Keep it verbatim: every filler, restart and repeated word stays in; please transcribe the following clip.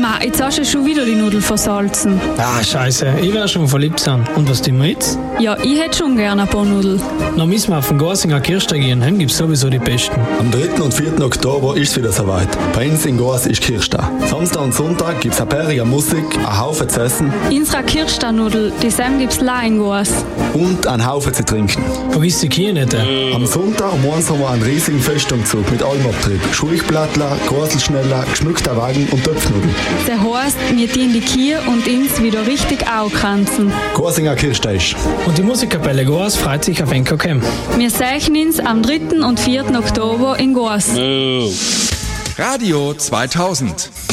Ma, jetzt hast du schon wieder die Nudeln versalzen. Ah, scheiße, ich werde schon verliebt sein. Und was tun wir jetzt? Ja, ich hätte schon gerne ein paar Nudeln. Dann müssen wir auf den Gorsinger Kirchtag gehen, heim gibt's sowieso die besten. Am dritten und vierten Oktober ist es wieder soweit. Bei uns in Gors ist Kirchtag. Samstag und Sonntag gibt's eine bärige Musik, einen Haufen zu essen. Unsere Kirchtag-Nudel, die Sam gibt's la in Gors. Und einen Haufen zu trinken. Vergiss die Kühe nicht. Äh. Am Sonntag um eins haben wir einen riesigen Festumzug mit allem Abtrieb. Schulchblattler, Gorselschneller, geschmückter Wagen und Töpfnudeln. Das heisst, wir dienen die Kühe und uns wieder richtig aufkranzen. Gorsinger Kirchtag. Und die Musikkapelle Gors freut sich auf N K K. Wir sehen uns am dritten und vierten Oktober in Gors. Radio zweitausend.